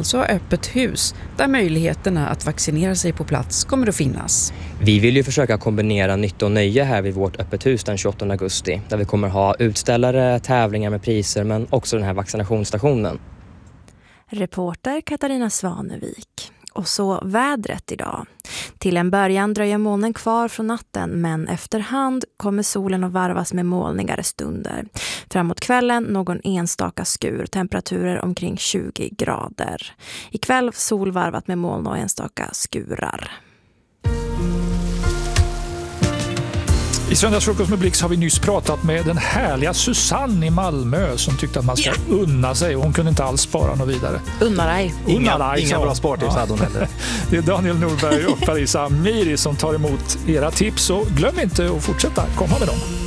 alltså ha öppet hus där möjligheterna att vaccinera sig på plats kommer att finnas. Vi vill ju försöka kombinera nytta och nöje här vid vårt öppet hus den 28 augusti. Där vi kommer ha utställare, tävlingar med priser men också den här vaccinationsstationen. Reporter Katarina Svanevik. Och så vädret idag. Till en början dröjer molnen kvar från natten, men efterhand kommer solen att varvas med molnigare stunder. Framåt kvällen någon enstaka skur, temperaturer omkring 20 grader. Ikväll sol varvat med moln och enstaka skurar. I Söndagsfrukost med Blix har vi nyss pratat med den härliga Susanne i Malmö som tyckte att man ska unna sig och hon kunde inte alls spara något vidare. Unna dig. Inga bra spartips hade hon heller. Det är Daniel Norberg och Parisa Amiri som tar emot era tips och glöm inte att fortsätta komma med dem.